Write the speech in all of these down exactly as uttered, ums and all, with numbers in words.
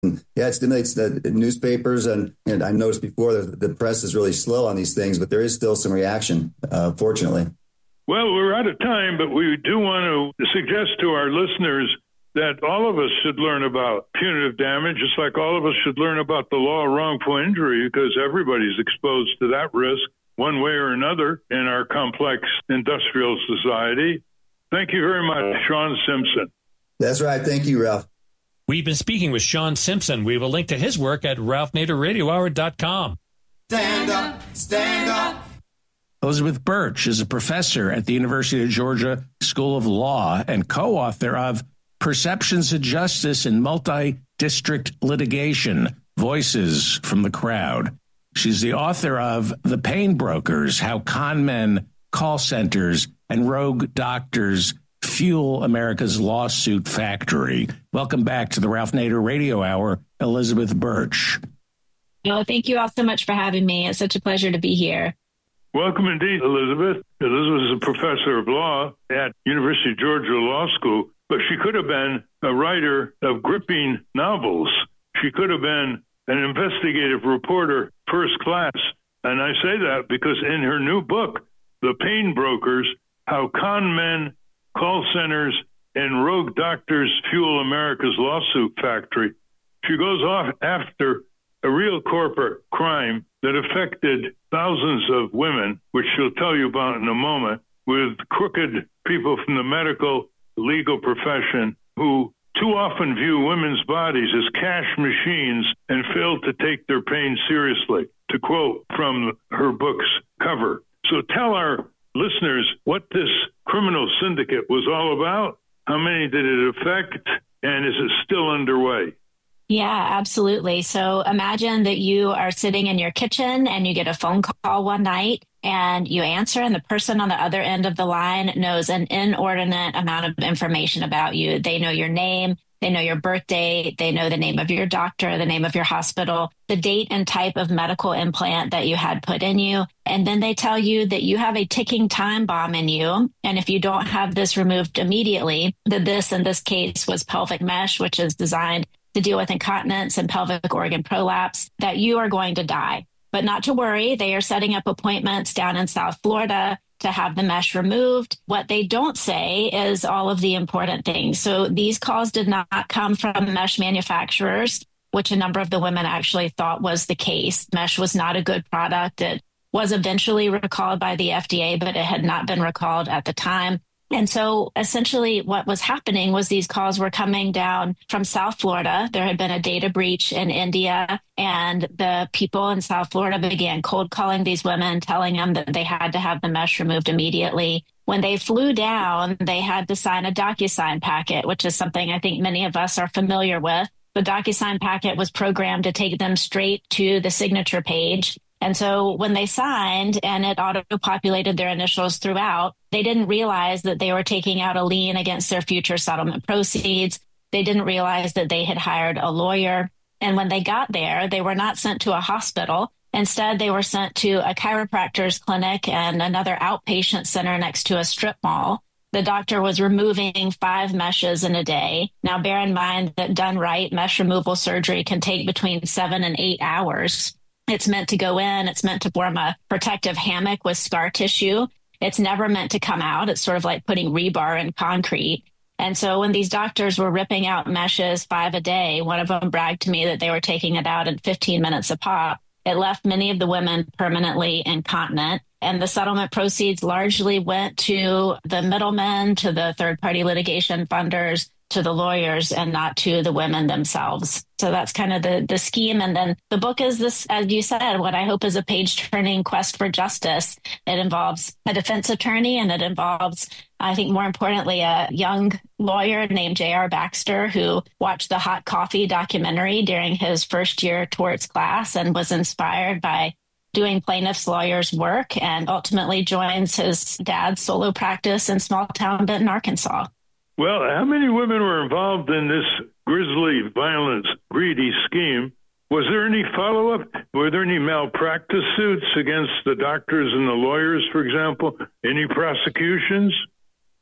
And yeah, it stimulates the newspapers. And, and I noticed before that the press is really slow on these things, but there is still some reaction, uh, fortunately. Well, we're out of time, but we do want to suggest to our listeners that all of us should learn about punitive damage, just like all of us should learn about the law of wrongful injury, because everybody's exposed to that risk one way or another in our complex industrial society. Thank you very much, Sean Simpson. That's right. Thank you, Ralph. We've been speaking with Sean Simpson. We have a link to his work at ralph nader radio hour dot com. Stand up, stand up. Elizabeth Birch is a professor at the University of Georgia School of Law and co-author of Perceptions of Justice in Multi-District Litigation, Voices from the Crowd. She's the author of The Pain Brokers, How Con Men, Call Centers, and Rogue Doctors Fuel America's Lawsuit Factory. Welcome back to the Ralph Nader Radio Hour, Elizabeth Birch. Well, thank you all so much for having me. It's such a pleasure to be here. Welcome indeed, Elizabeth. Elizabeth is a professor of law at University of Georgia Law School, but she could have been a writer of gripping novels. She could have been an investigative reporter first class. And I say that because in her new book, The Pain Brokers, How Con Men, Call Centers, and Rogue Doctors Fuel America's Lawsuit Factory, she goes off after a real corporate crime that affected thousands of women, which she'll tell you about in a moment, with crooked people from the medical legal profession who too often view women's bodies as cash machines and fail to take their pain seriously, to quote from her book's cover. So tell our listeners what this criminal syndicate was all about, how many did it affect, and is it still underway? Yeah, absolutely. So imagine that you are sitting in your kitchen and you get a phone call one night and you answer, and the person on the other end of the line knows an inordinate amount of information about you. They know your name, they know your birth date, they know the name of your doctor, the name of your hospital, the date and type of medical implant that you had put in you. And then they tell you that you have a ticking time bomb in you. And if you don't have this removed immediately, that this in this case was pelvic mesh, which is designed to deal with incontinence and pelvic organ prolapse, that you are going to die. But not to worry, they are setting up appointments down in South Florida to have the mesh removed. What they don't say is all of the important things. So these calls did not come from mesh manufacturers, which a number of the women actually thought was the case. Mesh was not a good product. It was eventually recalled by the F D A, but it had not been recalled at the time. And so essentially what was happening was these calls were coming down from South Florida. There had been a data breach in India, and the people in South Florida began cold calling these women, telling them that they had to have the mesh removed immediately. When they flew down, they had to sign a DocuSign packet, which is something I think many of us are familiar with. The DocuSign packet was programmed to take them straight to the signature page. And so when they signed and it auto-populated their initials throughout, they didn't realize that they were taking out a lien against their future settlement proceeds. They didn't realize that they had hired a lawyer. And when they got there, they were not sent to a hospital. Instead, they were sent to a chiropractor's clinic and another outpatient center next to a strip mall. The doctor was removing five meshes in a day. Now, bear in mind that done right, mesh removal surgery can take between seven and eight hours. It's meant to go in. It's meant to form a protective hammock with scar tissue. It's never meant to come out. It's sort of like putting rebar in concrete. And so when these doctors were ripping out meshes five a day, one of them bragged to me that they were taking it out in fifteen minutes a pop. It left many of the women permanently incontinent. And the settlement proceeds largely went to the middlemen, to the third-party litigation funders, to the lawyers, and not to the women themselves. So that's kind of the, the scheme. And then the book is this, as you said, what I hope is a page-turning quest for justice. It involves a defense attorney, and it involves, I think more importantly, a young lawyer named J R Baxter, who watched the Hot Coffee documentary during his first year torts class and was inspired by doing plaintiff's lawyers' work, and ultimately joins his dad's solo practice in small-town Benton, Arkansas. Well, how many women were involved in this grisly, violent, greedy scheme? Was there any follow-up? Were there any malpractice suits against the doctors and the lawyers, for example? Any prosecutions?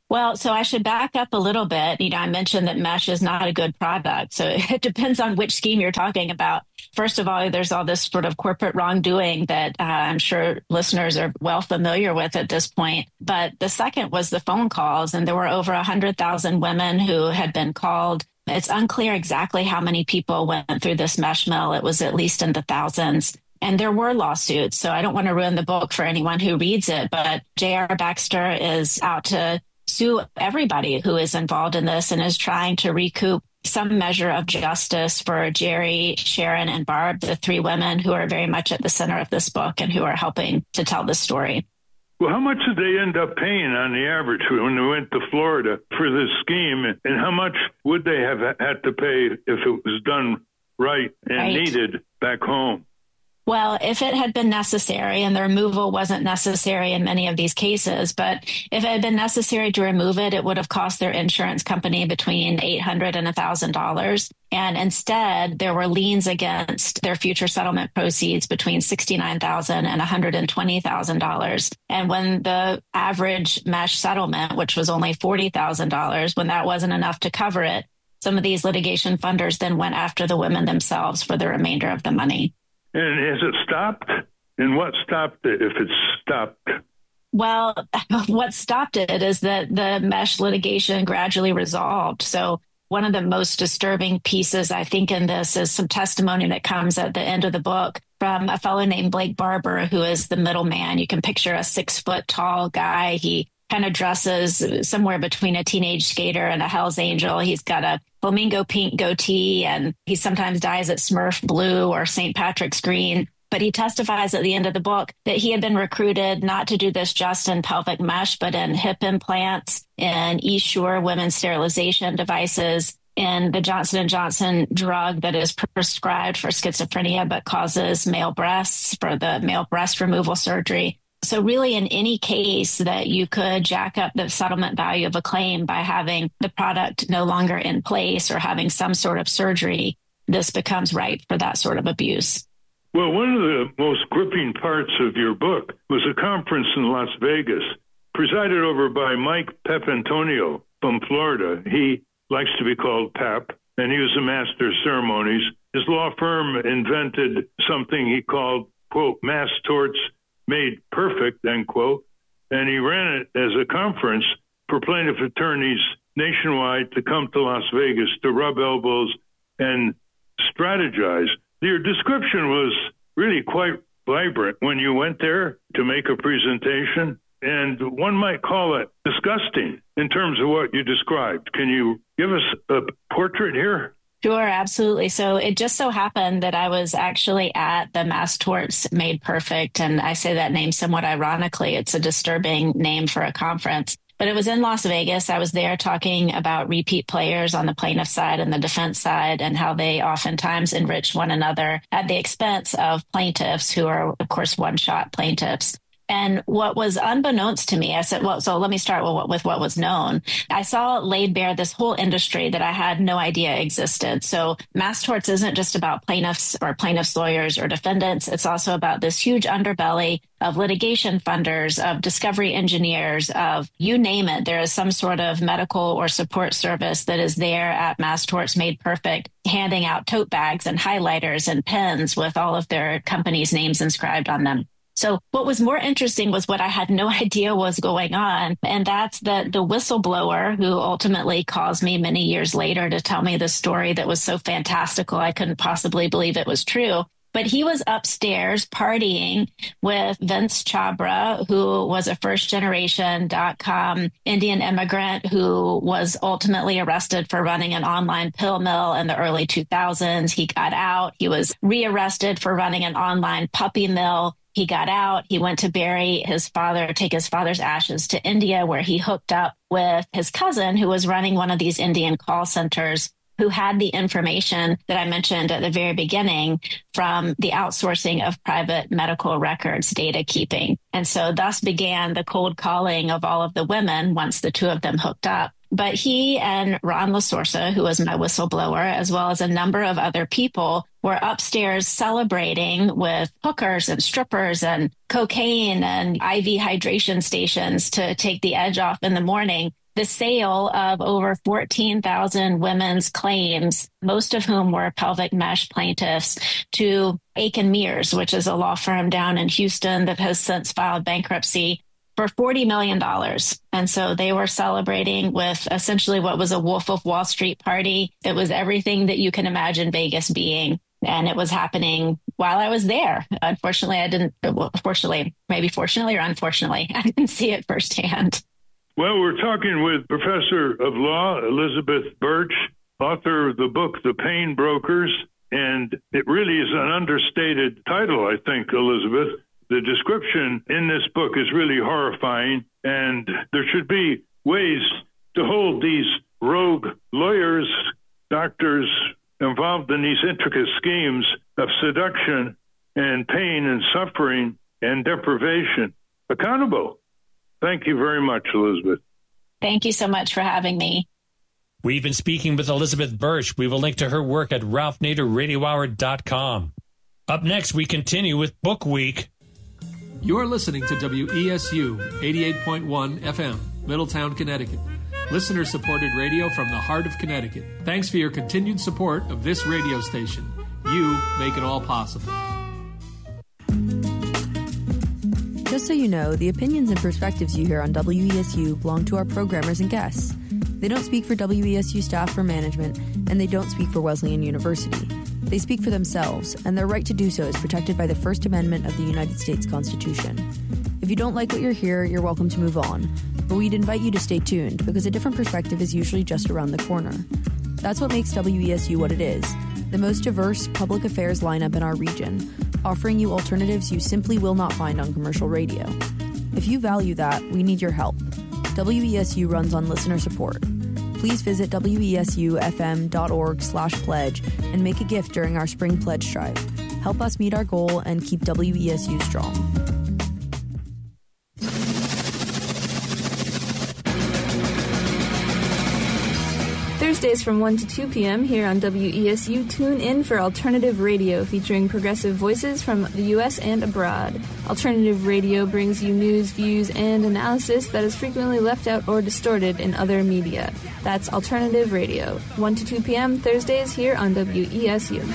Well, so I should back up a little bit. You know, I mentioned that mesh is not a good product. So it depends on which scheme you're talking about. First of all, there's all this sort of corporate wrongdoing that uh, I'm sure listeners are well familiar with at this point. But the second was the phone calls, and there were over one hundred thousand women who had been called. It's unclear exactly how many people went through this mesh mill. It was at least in the thousands. And there were lawsuits. So I don't want to ruin the book for anyone who reads it, but J R. Baxter is out to sue everybody who is involved in this and is trying to recoup some measure of justice for Jerry, Sharon, and Barb, the three women who are very much at the center of this book and who are helping to tell the story. Well, how much did they end up paying on the average when they went to Florida for this scheme? And how much would they have had to pay if it was done right and right. needed back home? Well, if it had been necessary, and the removal wasn't necessary in many of these cases, but if it had been necessary to remove it, it would have cost their insurance company between eight hundred dollars and one thousand dollars. And instead, there were liens against their future settlement proceeds between sixty-nine thousand dollars and one hundred twenty thousand dollars. And when the average mesh settlement, which was only forty thousand dollars, when that wasn't enough to cover it, some of these litigation funders then went after the women themselves for the remainder of the money. And has it stopped? And what stopped it if it's stopped? Well, what stopped it is that the mesh litigation gradually resolved. So one of the most disturbing pieces, I think, in this is some testimony that comes at the end of the book from a fellow named Blake Barber, who is the middleman. You can picture a six foot tall guy. He kind of dresses somewhere between a teenage skater and a Hell's Angel. He's got a flamingo pink goatee, and he sometimes dyes it Smurf blue or Saint Patrick's green. But he testifies at the end of the book that he had been recruited not to do this just in pelvic mesh, but in hip implants, in Essure women's sterilization devices, in the Johnson and Johnson drug that is prescribed for schizophrenia but causes male breasts, for the male breast removal surgery. So really, in any case that you could jack up the settlement value of a claim by having the product no longer in place or having some sort of surgery, this becomes ripe for that sort of abuse. Well, one of the most gripping parts of your book was a conference in Las Vegas, presided over by Mike Papantonio from Florida. He likes to be called Pap, and he was a master of ceremonies. His law firm invented something he called, quote, mass torts made perfect, end quote, and he ran it as a conference for plaintiff attorneys nationwide to come to Las Vegas to rub elbows and strategize. Your description was really quite vibrant when you went there to make a presentation, and one might call it disgusting in terms of what you described. Can you give us a portrait here? Sure, absolutely. So it just so happened that I was actually at the Mass Torts Made Perfect, and I say that name somewhat ironically. It's a disturbing name for a conference. But it was in Las Vegas. I was there talking about repeat players on the plaintiff side and the defense side and how they oftentimes enrich one another at the expense of plaintiffs who are, of course, one-shot plaintiffs. And what was unbeknownst to me, I said, well, so let me start with what, with what was known. I saw laid bare this whole industry that I had no idea existed. So mass torts isn't just about plaintiffs or plaintiffs' lawyers or defendants. It's also about this huge underbelly of litigation funders, of discovery engineers, of you name it. There is some sort of medical or support service that is there at Mass Torts Made Perfect, handing out tote bags and highlighters and pens with all of their companies' names inscribed on them. So what was more interesting was what I had no idea was going on. And that's that the whistleblower who ultimately calls me many years later to tell me the story that was so fantastical, I couldn't possibly believe it was true. But he was upstairs partying with Vince Chabra, who was a first-generation dot-com Indian immigrant who was ultimately arrested for running an online pill mill in the early two thousands. He got out. He was rearrested for running an online puppy mill. He got out. He went to bury his father, take his father's ashes to India, where he hooked up with his cousin, who was running one of these Indian call centers, who had the information that I mentioned at the very beginning from the outsourcing of private medical records data keeping. And so thus began the cold calling of all of the women once the two of them hooked up. But he and Ron LaSorsa, who was my whistleblower, as well as a number of other people, were upstairs celebrating with hookers and strippers and cocaine and I V hydration stations to take the edge off in the morning the sale of over fourteen thousand women's claims, most of whom were pelvic mesh plaintiffs, to Aiken Mears, which is a law firm down in Houston that has since filed bankruptcy, for forty million dollars. And so they were celebrating with essentially what was a Wolf of Wall Street party. It was everything that you can imagine Vegas being. And it was happening while I was there. Unfortunately, I didn't, well, fortunately, maybe fortunately or unfortunately, I didn't see it firsthand. Well, we're talking with Professor of Law Elizabeth Birch, author of the book, The Pain Brokers. And it really is an understated title, I think, Elizabeth. The description in this book is really horrifying, and there should be ways to hold these rogue lawyers, doctors involved in these intricate schemes of seduction and pain and suffering and deprivation accountable. Thank you very much, Elizabeth. Thank you so much for having me. We've been speaking with Elizabeth Birch. We will link to her work at Ralph Nader Radio Hour dot com. Up next, we continue with Book Week. You're listening to W E S U eighty-eight point one F M, Middletown, Connecticut. Listener-supported radio from the heart of Connecticut. Thanks for your continued support of this radio station. You make it all possible. Just so you know, the opinions and perspectives you hear on W E S U belong to our programmers and guests. They don't speak for W E S U staff or management, and they don't speak for Wesleyan University. They speak for themselves, and their right to do so is protected by the First Amendment of the United States Constitution. If you don't like what you're here, you're welcome to move on. But we'd invite you to stay tuned, because a different perspective is usually just around the corner. That's what makes W E S U what it is, the most diverse public affairs lineup in our region, offering you alternatives you simply will not find on commercial radio. If you value that, we need your help. W E S U runs on listener support. Please visit W E S U F M dot org slash pledge and make a gift during our spring pledge drive. Help us meet our goal and keep W E S U strong. Thursdays from one to two p.m. here on W E S U, tune in for Alternative Radio, featuring progressive voices from the U S and abroad. Alternative Radio brings you news, views, and analysis that is frequently left out or distorted in other media. That's Alternative Radio, one to two p.m. Thursdays here on W E S U.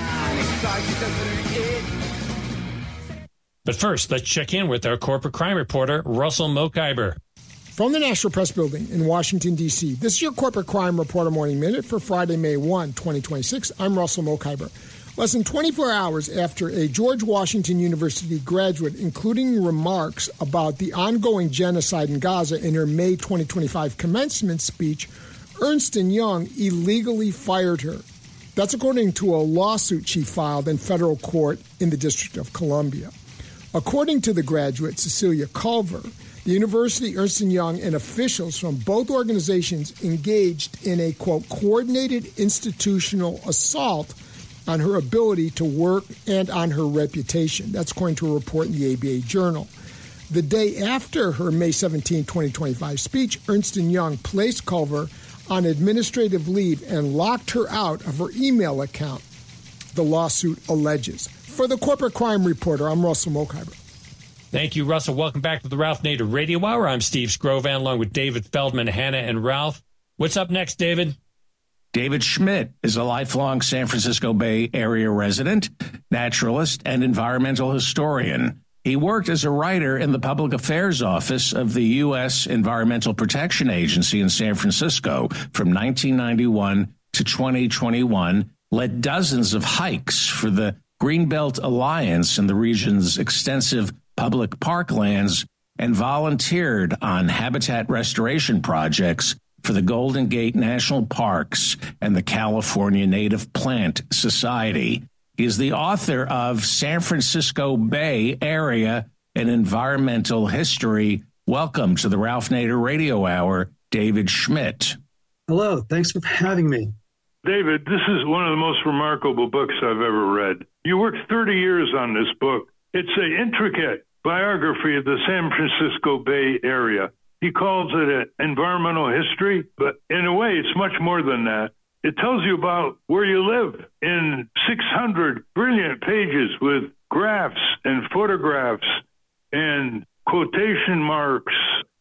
But first, let's check in with our corporate crime reporter, Russell Mokhiber. From the National Press Building in Washington, D C, this is your Corporate Crime Reporter Morning Minute for Friday, May first, twenty twenty-six. I'm Russell Mokhiber. Less than twenty-four hours after a George Washington University graduate, including remarks about the ongoing genocide in Gaza in her May twenty twenty-five commencement speech, Ernst and Young illegally fired her. That's according to a lawsuit she filed in federal court in the District of Columbia. According to the graduate, Cecilia Culver, the university, Ernst and Young, and officials from both organizations engaged in a, quote, coordinated institutional assault on her ability to work and on her reputation. That's according to a report in the A B A Journal. The day after her May seventeenth, twenty twenty-five speech, Ernst and Young placed Culver on administrative leave and locked her out of her email account, the lawsuit alleges. For the Corporate Crime Reporter, I'm Russell Mokhiber. Thank you, Russell. Welcome back to the Ralph Nader Radio Hour. I'm Steve Scrovan, along with David Feldman, Hannah, and Ralph. What's up next, David? David Schmidt is a lifelong San Francisco Bay Area resident, naturalist, and environmental historian. He worked as a writer in the Public Affairs Office of the U S Environmental Protection Agency in San Francisco from nineteen ninety-one to twenty twenty-one, led dozens of hikes for the Greenbelt Alliance in the region's extensive public parklands, and volunteered on habitat restoration projects for the Golden Gate National Parks and the California Native Plant Society. He is the author of San Francisco Bay Area and Environmental History. Welcome to the Ralph Nader Radio Hour, David Schmidt. Hello, thanks for having me. David, this is one of the most remarkable books I've ever read. You worked thirty years on this book. It's an intricate biography of the San Francisco Bay Area. He calls it an environmental history, but in a way, it's much more than that. It tells you about where you live in six hundred brilliant pages with graphs and photographs and quotation marks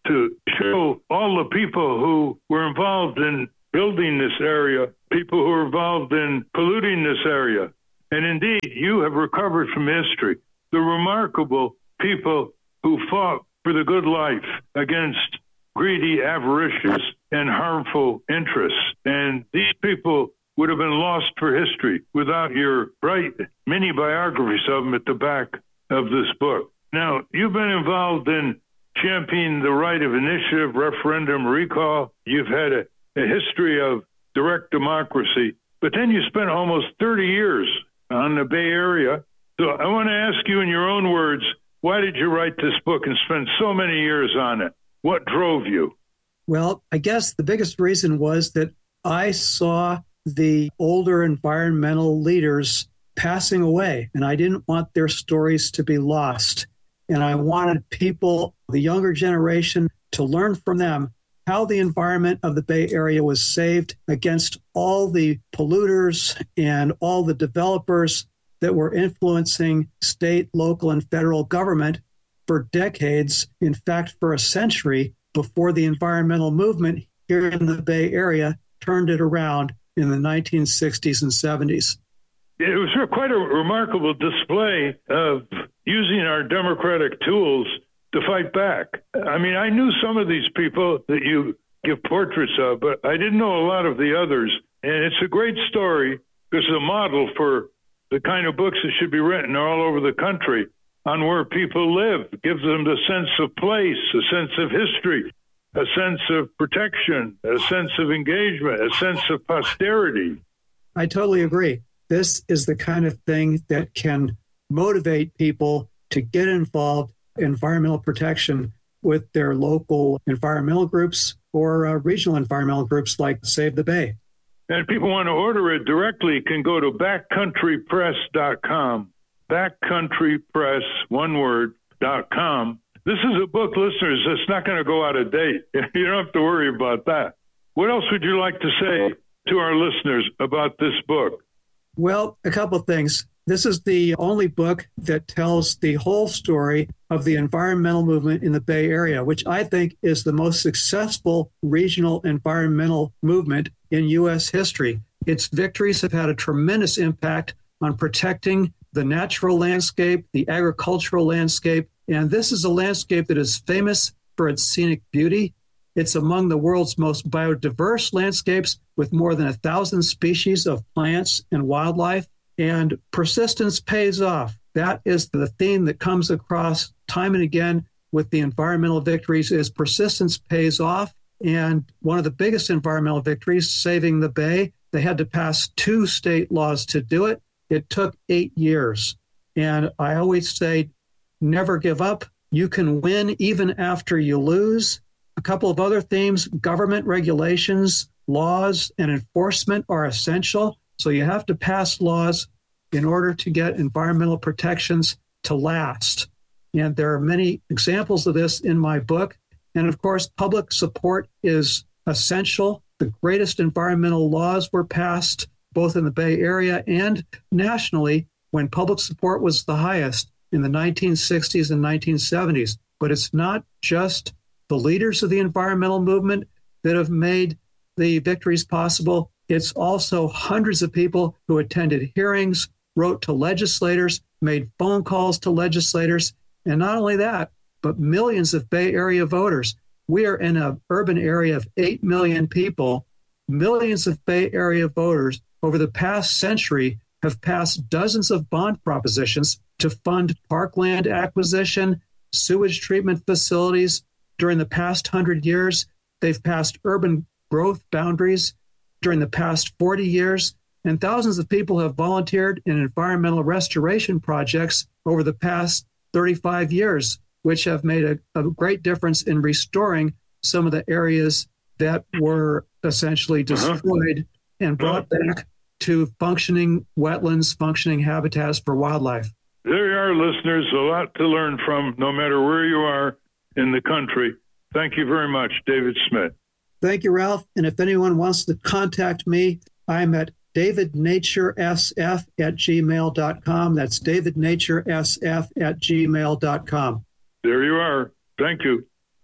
to show all the people who were involved in building this area, people who were involved in polluting this area. And indeed, you have recovered from history the remarkable people who fought for the good life against greedy, avaricious, and harmful interests. And these people would have been lost for history without your bright mini biographies of them at the back of this book. Now, you've been involved in championing the right of initiative, referendum, recall. You've had a, a history of direct democracy, but then you spent almost thirty years on the Bay Area. So I want to ask you in your own words, why did you write this book and spend so many years on it? What drove you? Well, I guess the biggest reason was that I saw the older environmental leaders passing away, and I didn't want their stories to be lost. And I wanted people, the younger generation, to learn from them how the environment of the Bay Area was saved against all the polluters and all the developers that were influencing state, local, and federal government for decades, in fact, for a century, before the environmental movement here in the Bay Area turned it around in the nineteen sixties and seventies. It was quite a remarkable display of using our democratic tools to fight back. I mean, I knew some of these people that you give portraits of, but I didn't know a lot of the others. And it's a great story because it's a model for the kind of books that should be written all over the country on where people live. It gives them the sense of place, a sense of history, a sense of protection, a sense of engagement, a sense of posterity. I totally agree. This is the kind of thing that can motivate people to get involved in environmental protection with their local environmental groups or uh, regional environmental groups like Save the Bay. And if people want to order it directly, can go to backcountry press dot com. backcountry press, one word, dot com. This is a book, listeners, that's not going to go out of date. You don't have to worry about that. What else would you like to say to our listeners about this book? Well, a couple of things. This is the only book that tells the whole story of the environmental movement in the Bay Area, which I think is the most successful regional environmental movement in U S history. Its victories have had a tremendous impact on protecting the natural landscape, the agricultural landscape, and this is a landscape that is famous for its scenic beauty. It's among the world's most biodiverse landscapes with more than a thousand species of plants and wildlife. And persistence pays off. That is the theme that comes across time and again with the environmental victories is persistence pays off. And one of the biggest environmental victories, saving the Bay, they had to pass two state laws to do it. It took eight years. And I always say, never give up. You can win even after you lose. A couple of other themes, government regulations, laws, and enforcement are essential. So you have to pass laws in order to get environmental protections to last. And there are many examples of this in my book. And of course, public support is essential. The greatest environmental laws were passed both in the Bay Area and nationally when public support was the highest in the nineteen sixties and nineteen seventies. But it's not just the leaders of the environmental movement that have made the victories possible. It's also hundreds of people who attended hearings, wrote to legislators, made phone calls to legislators, and not only that, but millions of Bay Area voters. We are in an urban area of eight million people. Millions of Bay Area voters over the past century have passed dozens of bond propositions to fund parkland acquisition, sewage treatment facilities. During the past hundred years, they've passed urban growth boundaries. During the past forty years, and thousands of people have volunteered in environmental restoration projects over the past thirty-five years, which have made a, a great difference in restoring some of the areas that were essentially destroyed uh-huh. and brought back to functioning wetlands, functioning habitats for wildlife. There you are, listeners, a lot to learn from no matter where you are in the country. Thank you very much, David Smith. Thank you, Ralph. And if anyone wants to contact me, I'm at david nature s f at gmail dot com. That's david nature s f at gmail dot com. There you are. Thank you.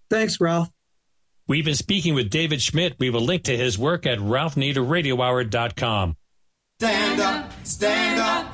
Thanks, Ralph. We've been speaking with David Schmidt. We will link to his work at ralph nader radio hour dot com. Stand up, stand up.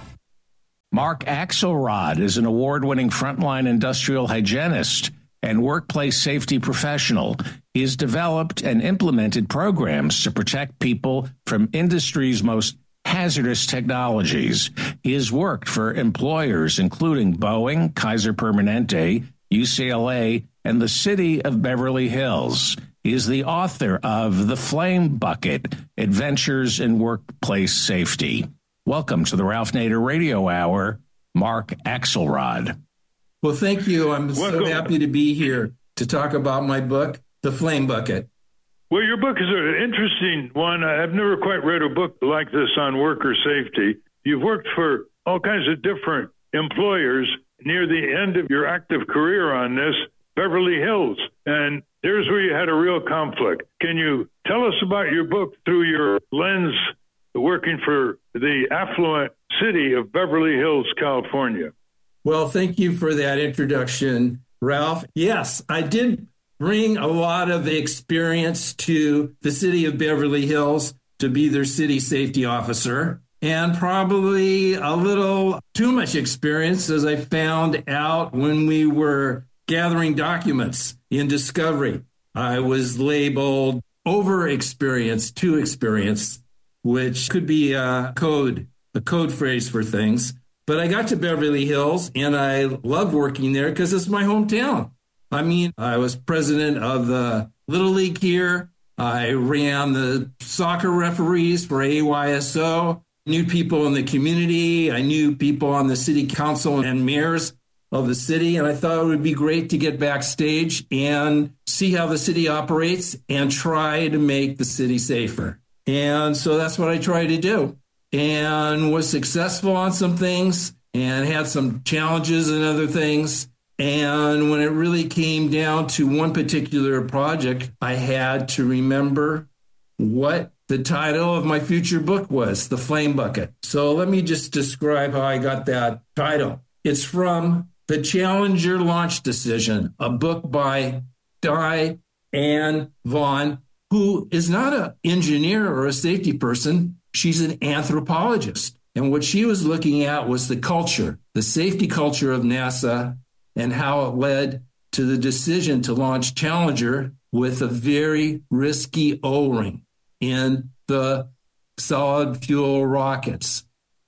Mark Axelrod is an award-winning frontline industrial hygienist and workplace safety professional. He has developed and implemented programs to protect people from industry's most hazardous technologies. He has worked for employers including Boeing, Kaiser Permanente, U C L A, and the city of Beverly Hills. He is the author of The Flame Bucket, Adventures in Workplace Safety. Welcome to the Ralph Nader Radio Hour, Mark Axelrod. Well, thank you. I'm Welcome. so happy to be here to talk about my book, The Flame Bucket. Well, your book is an interesting one. I've never quite read a book like this on worker safety. You've worked for all kinds of different employers near the end of your active career on this, Beverly Hills. And there's where you had a real conflict. Can you tell us about your book through your lens working for the affluent city of Beverly Hills, California? Well, thank you for that introduction, Ralph. Yes, I did bring a lot of experience to the city of Beverly Hills to be their city safety officer, and probably a little too much experience, as I found out when we were gathering documents in discovery. I was labeled over experienced, too experienced, which could be a code, a code phrase for things. But I got to Beverly Hills and I loved working there because it's my hometown. I mean, I was president of the Little League here. I ran the soccer referees for A Y S O, knew people in the community. I knew people on the city council and mayors of the city. And I thought it would be great to get backstage and see how the city operates and try to make the city safer. And so that's what I tried to do, and was successful on some things and had some challenges and other things. And when it really came down to one particular project, I had to remember what the title of my future book was, The Flame Bucket. So let me just describe how I got that title. It's from The Challenger Launch Decision, a book by Diane Vaughan, who is not an engineer or a safety person. She's an anthropologist. And what she was looking at was the culture, the safety culture of NASA, and how it led to the decision to launch Challenger with a very risky O-ring in the solid fuel rockets.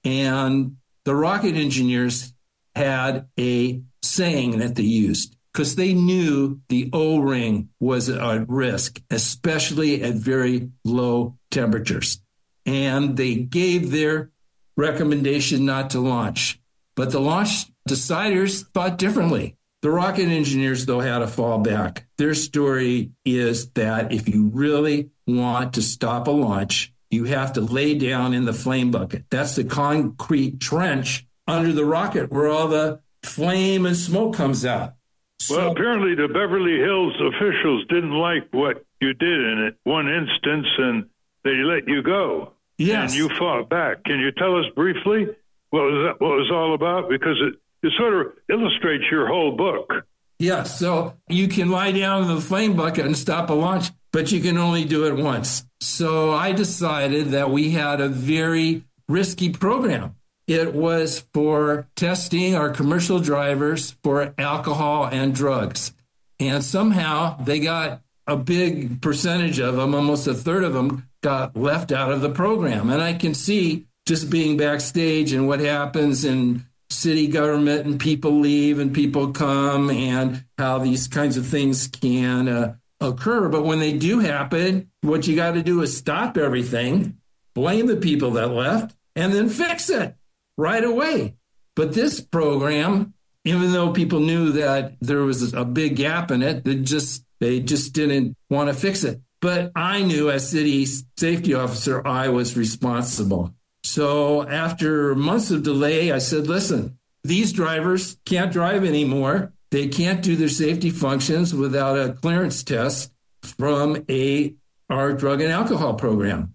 And the rocket engineers had a saying that they used because they knew the O-ring was at risk, especially at very low temperatures. And they gave their recommendation not to launch. But the launch deciders thought differently. The rocket engineers, though, had a fallback. Their story is that if you really want to stop a launch, you have to lay down in the flame bucket. That's the concrete trench under the rocket where all the flame and smoke comes out. So, well, apparently the Beverly Hills officials didn't like what you did in it, one instance, and they let you go. Yes. And you fought back. Can you tell us briefly what was that, what it was all about? Because it, it sort of illustrates your whole book. Yeah, so you can lie down in the flame bucket and stop a launch, but you can only do it once. So I decided that we had a very risky program. It was for testing our commercial drivers for alcohol and drugs. And somehow they got a big percentage of them, almost a third of them, got left out of the program. And I can see just being backstage and what happens in city government, and people leave and people come, and how these kinds of things can uh, occur. But when they do happen, what you got to do is stop everything, blame the people that left, and then fix it right away. But this program, even though people knew that there was a big gap in it, they just they just didn't want to fix it. But I knew as city safety officer, I was responsible. So after months of delay, I said, listen, these drivers can't drive anymore. They can't do their safety functions without a clearance test from a our drug and alcohol program.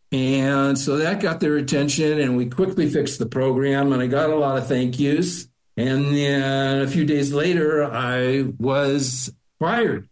And so that got their attention, and we quickly fixed the program, and I got a lot of thank yous. And then a few days later, I was fired.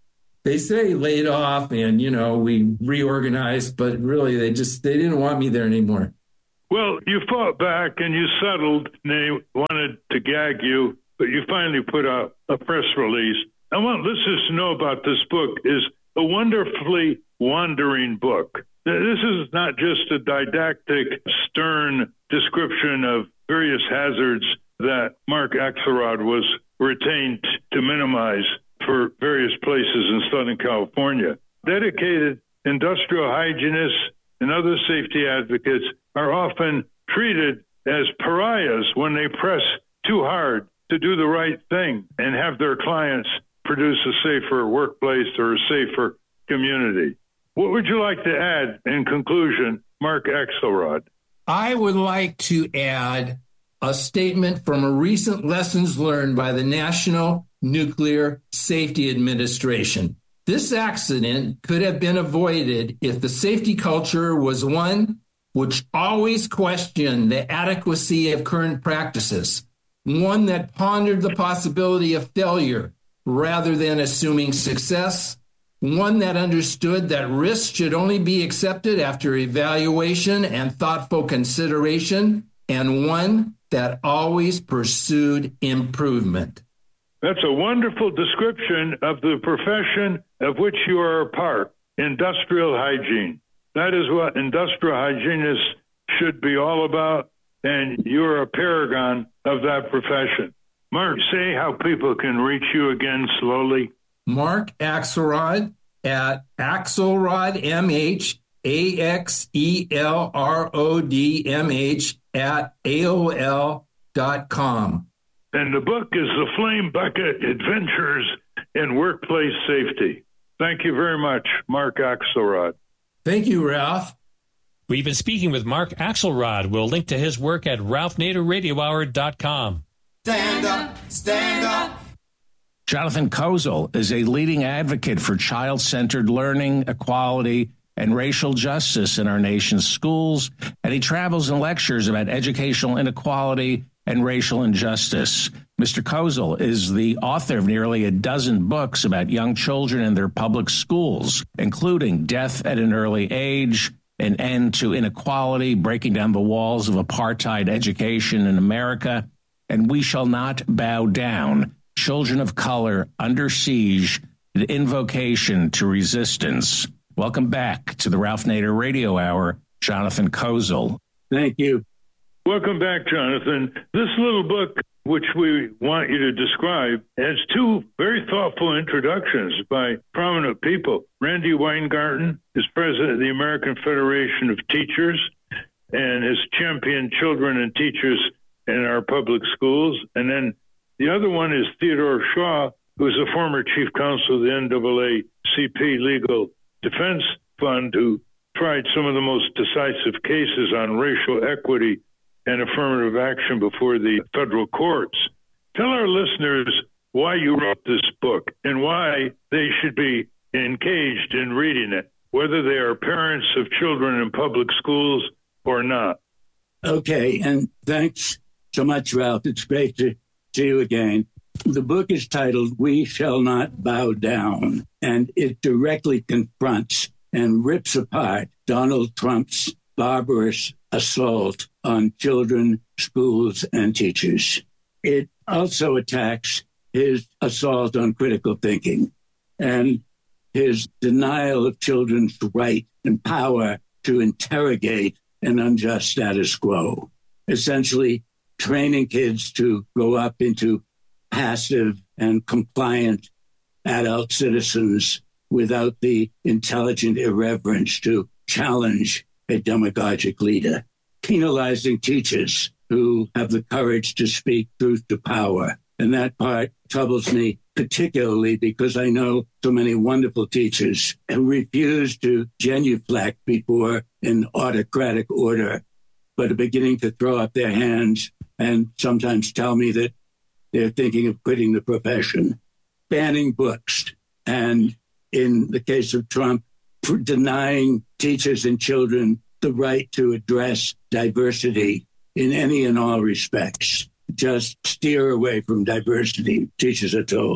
they say laid off and, you know, we reorganized, but really they just, they didn't want me there anymore. Well, you fought back and you settled, and they wanted to gag you, but you finally put out a press release. I want listeners to know about this book. Is a wonderfully wandering book. This is not just a didactic, stern description of various hazards that Mark Axelrod was retained to minimize for various places in Southern California. Dedicated industrial hygienists and other safety advocates are often treated as pariahs when they press too hard to do the right thing and have their clients produce a safer workplace or a safer community. What would you like to add in conclusion, Mark Axelrod? I would like to add a statement from a recent lessons learned by the National Nuclear Safety Administration. This accident could have been avoided if the safety culture was one which always questioned the adequacy of current practices, one that pondered the possibility of failure rather than assuming success, one that understood that risk should only be accepted after evaluation and thoughtful consideration, and one that always pursued improvement. That's a wonderful description of the profession of which you are a part, industrial hygiene. That is what industrial hygienists should be all about, and you're a paragon of that profession. Mark, say how people can reach you again slowly. Mark Axelrod at Axelrod M H, A X E L R O D M H at A O L dot com. And the book is The Flame Bucket Adventures in Workplace Safety. Thank you very much, Mark Axelrod. Thank you, Ralph. We've been speaking with Mark Axelrod. We'll link to his work at Ralph Nader Radio Hour dot com. Stand up, stand up. Jonathan Kozol is a leading advocate for child-centered learning, equality, and racial justice in our nation's schools, and he travels and lectures about educational inequality and racial injustice. Mister Kozol is the author of nearly a dozen books about young children in their public schools, including Death at an Early Age, An End to Inequality, Breaking Down the Walls of Apartheid Education in America, and We Shall Not Bow Down, Children of Color Under Siege, an Invocation to Resistance. Welcome back to the Ralph Nader Radio Hour, Jonathan Kozol. Thank you. Welcome back, Jonathan. This little book, which we want you to describe, has two very thoughtful introductions by prominent people. Randy Weingarten is president of the American Federation of Teachers and has championed children and teachers in our public schools. And then the other one is Theodore Shaw, who is a former chief counsel of the N double A C P Legal Defense Fund, who tried some of the most decisive cases on racial equity and affirmative action before the federal courts. Tell our listeners why you wrote this book and why they should be engaged in reading it, whether they are parents of children in public schools or not. Okay, and thanks so much, Ralph. It's great to see you again. The book is titled We Shall Not Bow Down, and it directly confronts and rips apart Donald Trump's barbarous assault on children, schools, and teachers. It also attacks his assault on critical thinking and his denial of children's right and power to interrogate an unjust status quo, essentially training kids to grow up into passive and compliant adult citizens without the intelligent irreverence to challenge a demagogic leader, penalizing teachers who have the courage to speak truth to power. And that part troubles me particularly because I know so many wonderful teachers who refuse to genuflect before an autocratic order, but are beginning to throw up their hands and sometimes tell me that they're thinking of quitting the profession, banning books, and in the case of Trump, for denying teachers and children the right to address diversity in any and all respects. Just steer away from diversity, teachers are told.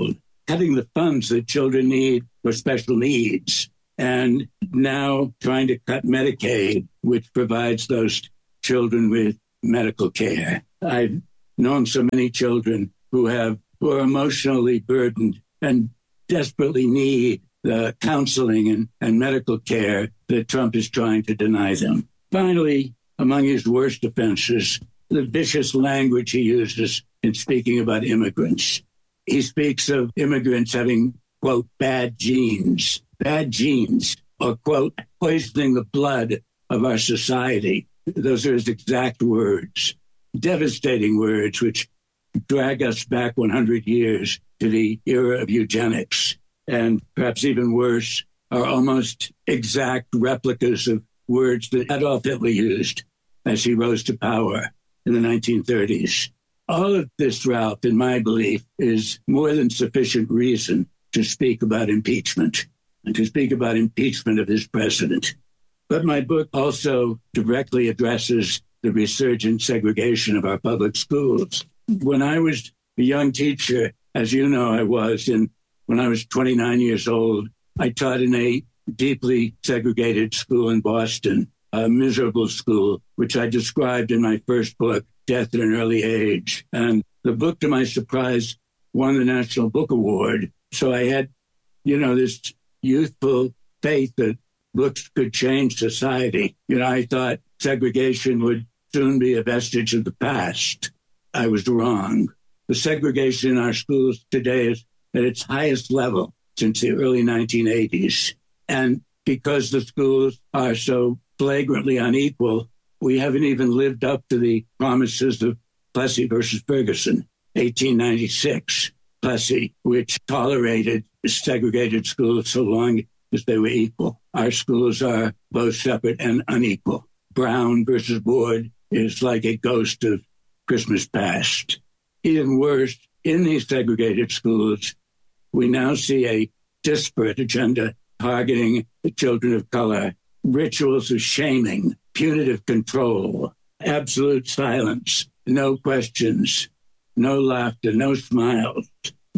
cutting the funds that children need for special needs, and now trying to cut Medicaid, which provides those children with medical care. I've known so many children who have who are emotionally burdened and desperately need the counseling and, and medical care that Trump is trying to deny them. Finally, among his worst offenses, the vicious language he uses in speaking about immigrants. He speaks of immigrants having, quote, bad genes, bad genes, or, quote, poisoning the blood of our society. Those are his exact words, devastating words, which drag us back one hundred years to the era of eugenics. And perhaps even worse, are almost exact replicas of words that Adolf Hitler used as he rose to power in the nineteen thirties. All of this, Ralph, in my belief, is more than sufficient reason to speak about impeachment and to speak about impeachment of this president. But my book also directly addresses the resurgent segregation of our public schools. When I was a young teacher, as you know I was, and when I was twenty-nine years old, I taught in a deeply segregated school in Boston, a miserable school, which I described in my first book, Death at an Early Age. And the book, to my surprise, won the National Book Award. So I had, you know, this youthful faith that books could change society. You know, I thought segregation would soon be a vestige of the past. I was wrong. The segregation in our schools today is at its highest level since the early nineteen eighties. And because the schools are so flagrantly unequal, we haven't even lived up to the promises of Plessy versus Ferguson, eighteen ninety-six. Plessy, which tolerated segregated schools so long as they were equal. Our schools are both separate and unequal. Brown versus Board is like a ghost of Christmas past. Even worse, in these segregated schools, we now see a disparate agenda targeting the children of color, rituals of shaming, punitive control, absolute silence, no questions, no laughter, no smiles,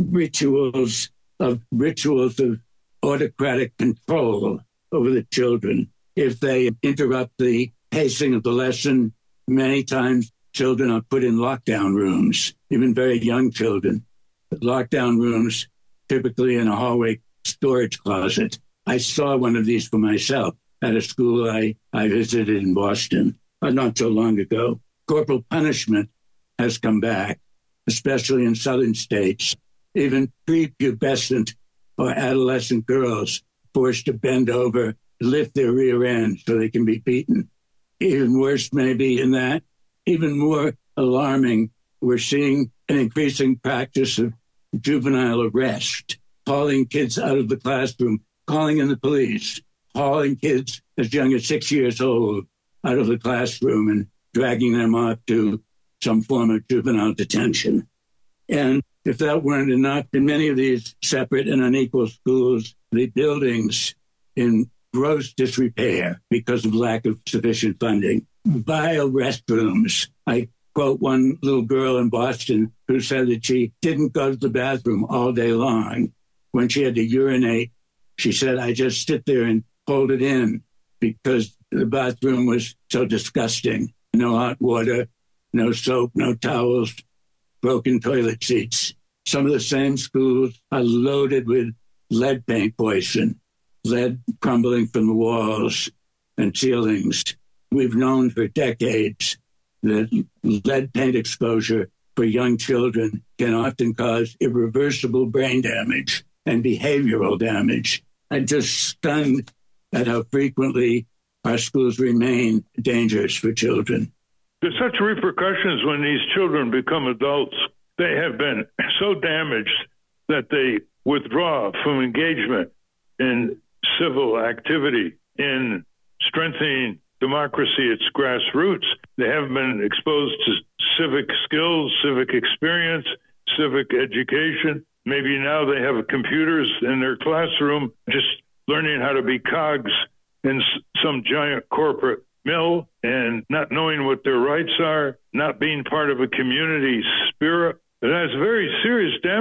rituals of rituals of autocratic control over the children. If they interrupt the pacing of the lesson, many times children are put in lockdown rooms, even very young children. Lockdown rooms, typically in a hallway storage closet. I saw one of these for myself at a school I, I visited in Boston not so long ago. Corporal punishment has come back, especially in southern states. Even prepubescent or adolescent girls forced to bend over, lift their rear end so they can be beaten. Even worse, maybe in that, even more alarming, we're seeing an increasing practice of juvenile arrest, hauling kids out of the classroom, calling in the police, hauling kids as young as six years old out of the classroom and dragging them off to some form of juvenile detention. And if that weren't enough, in many of these separate and unequal schools, the buildings in gross disrepair because of lack of sufficient funding, vile restrooms. I quote one little girl in Boston who said that she didn't go to the bathroom all day long. When she had to urinate, she said, I just sit there and hold it in because the bathroom was so disgusting. No hot water, no soap, no towels, broken toilet seats. Some of the same schools are loaded with lead paint poison, lead crumbling from the walls and ceilings. We've known for decades that lead paint exposure for young children can often cause irreversible brain damage and behavioral damage. I'm just stunned at how frequently our schools remain dangerous for children. There's such repercussions when these children become adults. They have been so damaged that they withdraw from engagement in civil activity, in strengthening democracy at its grassroots. They haven't been exposed to civic skills, civic experience, civic education. Maybe now they have computers in their classroom, just learning how to be cogs in some giant corporate mill and not knowing what their rights are, not being part of a community spirit. It has very serious damage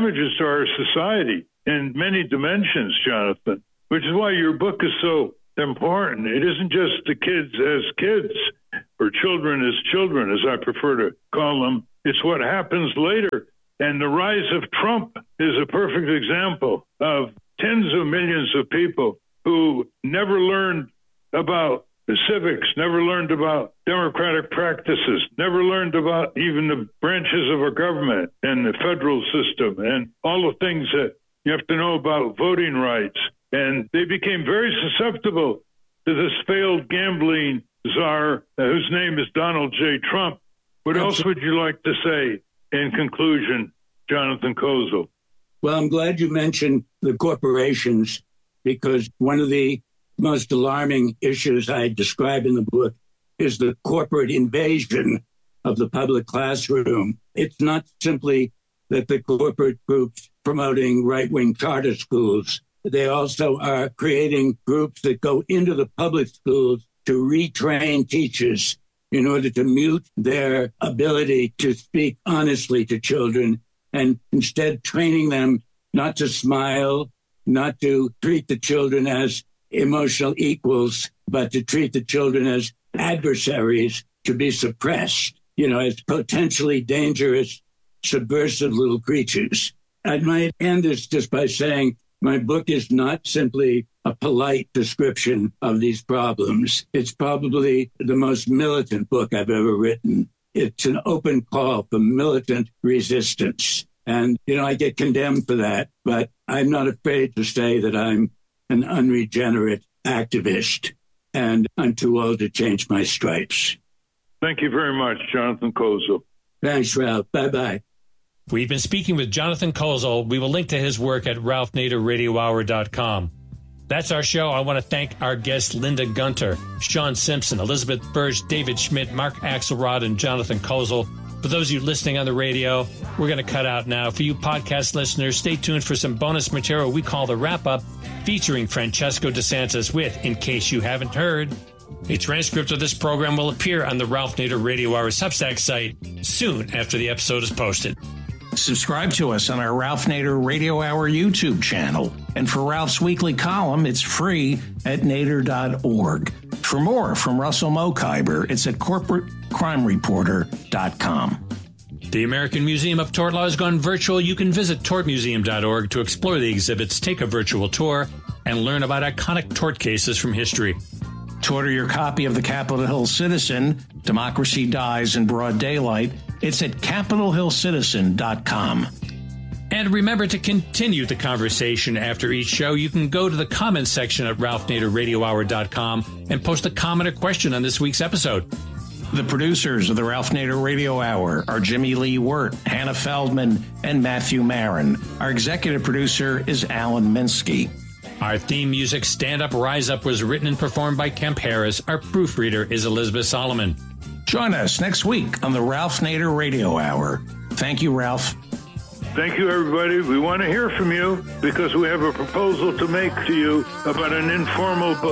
damages to our society in many dimensions, Jonathan, which is why your book is so important. It isn't just the kids as kids or children as children, as I prefer to call them. It's what happens later. And the rise of Trump is a perfect example of tens of millions of people who never learned about the civics, never learned about democratic practices, never learned about even the branches of our government and the federal system and all the things that you have to know about voting rights. And they became very susceptible to this failed gambling czar, whose name is Donald J. Trump. What else would you like to say in conclusion, Jonathan Kozol? Well, I'm glad you mentioned the corporations, because one of the most alarming issues I describe in the book is the corporate invasion of the public classroom. It's not simply that the corporate groups promoting right-wing charter schools. They also are creating groups that go into the public schools to retrain teachers in order to mute their ability to speak honestly to children, and instead training them not to smile, not to treat the children as emotional equals, but to treat the children as adversaries to be suppressed, you know, as potentially dangerous, subversive little creatures. I might end this just by saying my book is not simply a polite description of these problems. It's probably the most militant book I've ever written. It's an open call for militant resistance. And, you know, I get condemned for that, but I'm not afraid to say that I'm an unregenerate activist, and I'm too old to change my stripes. Thank you very much, Jonathan Kozol. Thanks, Ralph. Bye-bye. We've been speaking with Jonathan Kozol. We will link to his work at ralph nader radio hour dot com. That's our show. I want to thank our guests Linda Gunter, Sean Simpson, Elizabeth Birch, David Schmidt, Mark Axelrod, and Jonathan Kozol. For those of you listening on the radio, we're going to cut out now. For you podcast listeners, stay tuned for some bonus material we call the Wrap-Up, featuring Francesco DeSantis with In Case You Haven't Heard. A transcript of this program will appear on the Ralph Nader Radio Hour Substack site soon after the episode is posted. Subscribe to us on our Ralph Nader Radio Hour YouTube channel. And for Ralph's weekly column, it's free at nader dot org. For more from Russell Mokhiber, it's at corporate crime reporter dot com. The American Museum of Tort Law has gone virtual. You can visit tort museum dot org to explore the exhibits, take a virtual tour, and learn about iconic tort cases from history. To order your copy of the Capitol Hill Citizen, Democracy Dies in Broad Daylight, it's at capitol hill citizen dot com. And remember to continue the conversation after each show. You can go to the comments section at ralph nader radio hour dot com and post a comment or question on this week's episode. The producers of the Ralph Nader Radio Hour are Jimmy Lee Wirt, Hannah Feldman, and Matthew Marin. Our executive producer is Alan Minsky. Our theme music, Stand Up, Rise Up, was written and performed by Kemp Harris. Our proofreader is Elizabeth Solomon. Join us next week on the Ralph Nader Radio Hour. Thank you, Ralph. Thank you, everybody. We want to hear from you because we have a proposal to make to you about an informal book.